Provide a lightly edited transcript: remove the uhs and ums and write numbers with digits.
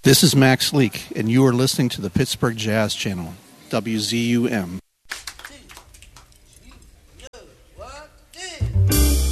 This is Max Leak, and you are listening to the Pittsburgh Jazz Channel, WZUM.